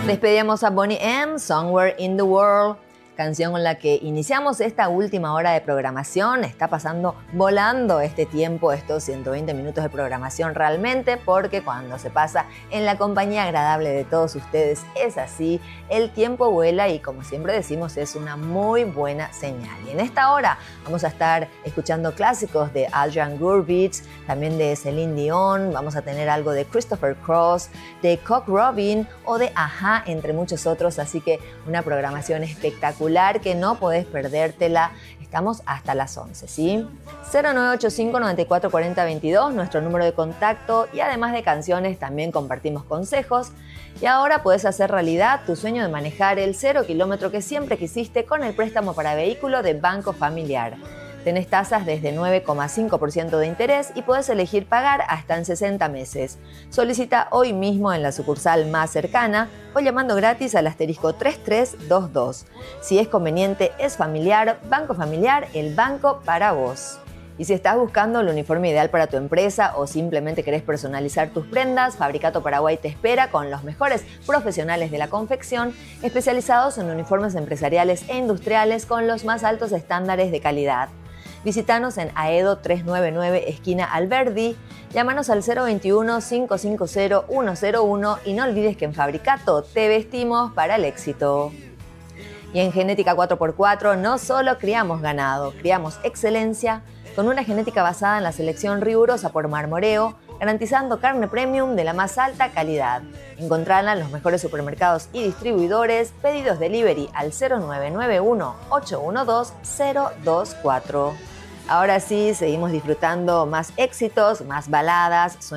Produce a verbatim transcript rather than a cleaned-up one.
Despedíamos a Boney M, Somewhere in the World, canción con la que iniciamos esta última hora de programación. Está pasando volando este tiempo, estos ciento veinte minutos de programación realmente, porque cuando se pasa en la compañía agradable de todos ustedes es así, el tiempo vuela y, como siempre decimos, es una muy buena señal. Y en esta hora vamos a estar escuchando clásicos de Adrian Gurvitz, también de Celine Dion, vamos a tener algo de Christopher Cross, de Cock Robin o de A-ha, entre muchos otros, así que una programación espectacular que no podés perdértela. Estamos hasta las once, ¿sí? cero nueve ocho cinco, nueve cuatro cuatro cero, veintidós, nuestro número de contacto, y además de canciones también compartimos consejos. Y ahora puedes hacer realidad tu sueño de manejar el cero kilómetro que siempre quisiste con el préstamo para vehículo de Banco Familiar. Tenés tasas desde nueve coma cinco por ciento de interés y podés elegir pagar hasta en sesenta meses. Solicita hoy mismo en la sucursal más cercana o llamando gratis al asterisco tres tres dos dos. Si es conveniente, es familiar, Banco Familiar, el banco para vos. Y si estás buscando el uniforme ideal para tu empresa o simplemente querés personalizar tus prendas, Fabricato Paraguay te espera con los mejores profesionales de la confección, especializados en uniformes empresariales e industriales con los más altos estándares de calidad. Visítanos en Aedo trescientos noventa y nueve, esquina Alberdi. Llámanos al cero veintiuno, cinco cinco cero, uno cero uno y no olvides que en Fabricato te vestimos para el éxito. Y en Genética cuatro por cuatro no solo criamos ganado, criamos excelencia con una genética basada en la selección rigurosa por marmoreo, garantizando carne premium de la más alta calidad. Encontrarla en los mejores supermercados y distribuidores. Pedidos delivery al cero nueve nueve uno, ocho uno dos, cero dos cuatro. Ahora sí, seguimos disfrutando más éxitos, más baladas.